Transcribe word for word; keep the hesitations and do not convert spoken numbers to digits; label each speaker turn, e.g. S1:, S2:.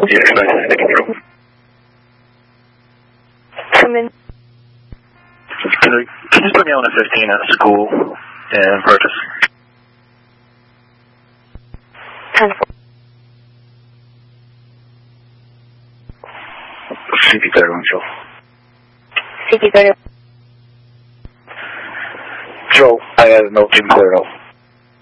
S1: Yes, nice. Thank you.
S2: Come in.
S1: Can you, can you put me on a fifteen at school in Purchase?
S2: ten four.
S1: C P thirty-one, Joe.
S2: C P thirty-one.
S1: Joe, I have no team cleared out.